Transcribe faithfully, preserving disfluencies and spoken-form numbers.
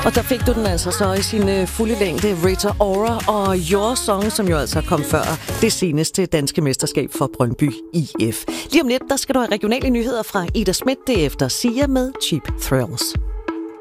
Og der fik du den altså så i sin øh, fulde længde, Rita Ora og Your Song, som jo altså kom før det seneste danske mesterskab for Brøndby I F. Lige om lidt, der skal du have regionale nyheder fra Ida Schmidt, det efter Sia med Cheap Thrills.